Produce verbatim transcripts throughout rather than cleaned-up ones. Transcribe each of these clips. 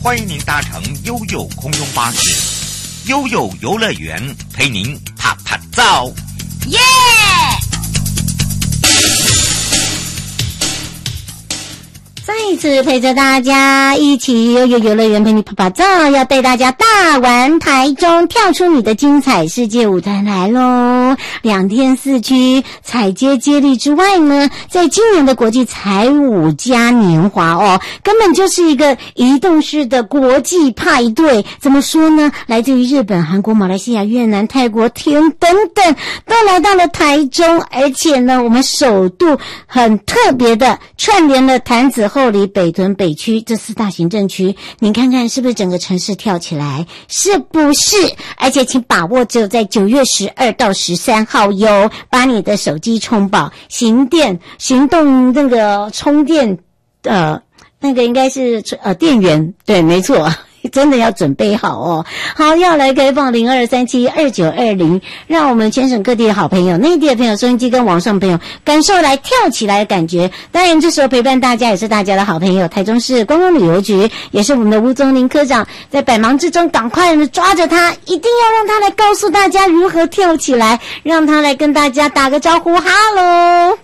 欢迎您搭乘悠悠空中巴士，悠悠游乐园陪您啪啪照， 耶！再一次陪着大家一起悠悠游乐园陪你啪啪照，要带大家大玩台中，跳出你的精彩世界舞台来咯。两天四区踩街接力之外呢，在今年的国际彩舞嘉年华哦，根本就是一个移动式的国际派对。怎么说呢？来自于日本、韩国、马来西亚、越南、泰国、天等等，都来到了台中，而且呢，我们首度很特别的串联了潭子、后里、北屯、北区这四大行政区，您看看是不是整个城市跳起来？是不是？而且请把握只有在九月十二到十三号哟，把你的手机充饱，行电行动那个充电呃那个应该是呃电源，对，没错。真的要准备好哦。好，要来开放零二三七二九二零，让我们全省各地的好朋友、内地的朋友、收音机跟网上朋友感受来跳起来的感觉。当然这时候陪伴大家也是大家的好朋友，台中市观光旅游局，也是我们的吴宗林科长，在百忙之中赶快的抓着他，一定要让他来告诉大家如何跳起来，让他来跟大家打个招呼。哈喽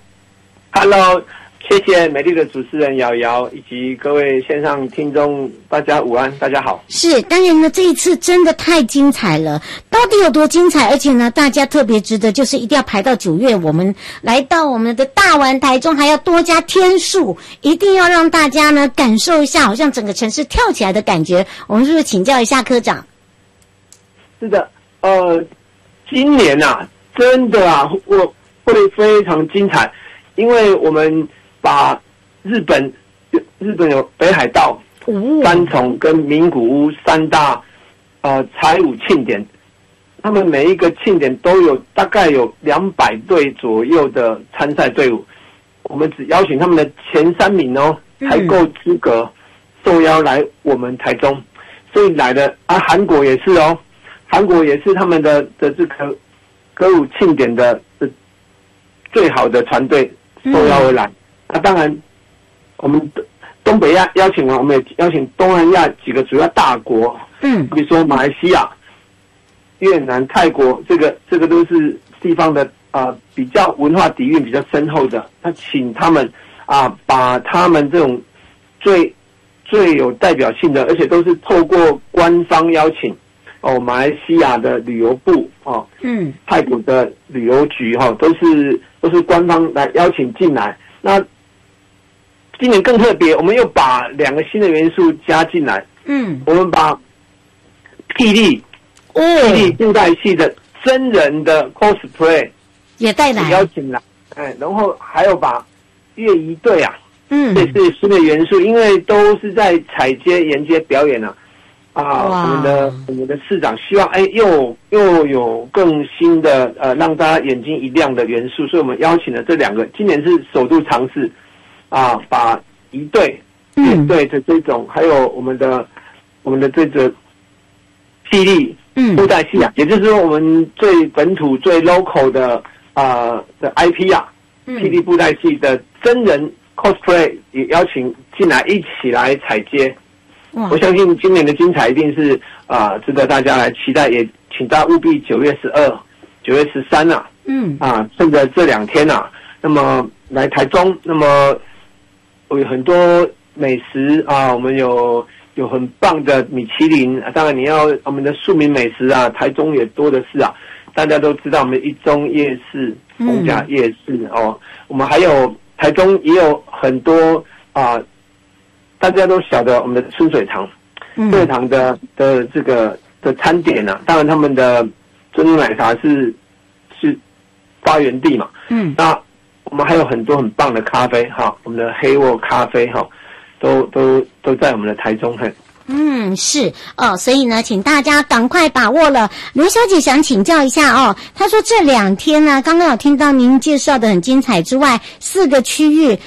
Hello， 谢谢美丽的主持人瑶瑶以及各位线上听众，大家午安，大家好。 是，当然呢，这一次真的太精彩了，到底有多精彩？而且呢，大家特别值得，就是一定要排到九月，我们来到我们的大玩台中，还要多加天数，一定要让大家呢感受一下，好像整个城市跳起来的感觉。我们是不是请教一下科长？ 是的，呃，今年啊，真的啊，我会非常精彩，因为我们把日本日本有北海道、三重跟名古屋三大呃彩舞庆典，他们每一个庆典都有大概有两百队左右的参赛队伍，我们只邀请他们的前三名哦，才够资格受邀来我们台中，所以来的啊，韩国也是哦，韩国也是他们的的这个歌舞庆典的的最好的团队受邀而来。嗯那、啊、当然，我们东北亚邀请完，我们也邀请东南亚几个主要大国，嗯，比如说马来西亚、越南、泰国，这个这个都是地方的啊、呃、比较文化底蕴比较深厚的，那请他们啊、呃、把他们这种最最有代表性的，而且都是透过官方邀请哦，马来西亚的旅游部哦，嗯，泰国的旅游局哈、哦，都是都是官方来邀请进来，那。今年更特别，我们又把两个新的元素加进来。嗯，我们把霹雳、哦、霹雳布袋戏的真人的 cosplay 也带来， 邀请来。哎，然后还有把乐仪队啊，嗯，这是新的元素，因为都是在踩街沿街表演啊。啊，我们的我们的市长希望哎，又又有更新的呃，让大家眼睛一亮的元素，所以我们邀请了这两个，今年是首度尝试。啊，把一队、乐队的这种，还有我们的我们的这个霹雳布袋戏啊，也就是说我们最本土、最 local 的啊、呃、的 I P 啊，霹雳布袋戏的真人 cosplay 也邀请进来一起来踩街。我相信今年的精彩一定是啊、呃、值得大家来期待，也请大家务必九月十二、九月十三啊，嗯啊，趁着这两天啊，那么来台中，那么。有很多美食啊，我们有有很棒的米其林，当然你要我们的庶民美食啊，台中也多的是啊。大家都知道我们一中夜市、逢甲夜市哦，我们还有台中也有很多啊，大家都晓得我们的春水堂，春水堂的的这个的餐点啊，当然他们的珍珠奶茶是是发源地嘛，嗯，那。我们还有很多很棒的咖啡哈，我们的黑沃咖啡哈，都都都在我们的台中嘿。 嗯，是哦，所以呢，请大家赶快把握了。刘小姐想请教一下哦，她说这两天呢，刚刚有听到您介绍的很精彩之外，四个区域